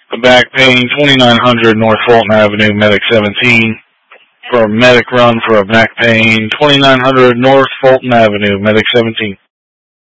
Back pain, 2900 North Fulton Avenue, Medic 17. For a medic run for a back pain, 2900 North Fulton Avenue, Medic 17.